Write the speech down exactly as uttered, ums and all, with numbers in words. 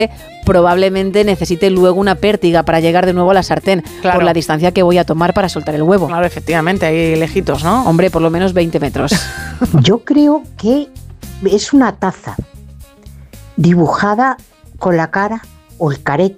probablemente necesite luego una pértiga para llegar de nuevo a la sartén, claro, por la distancia que voy a tomar para soltar el huevo. Claro, efectivamente, hay lejitos, ¿no? Hombre, por lo menos veinte metros. Yo creo que es una taza dibujada con la cara o el caret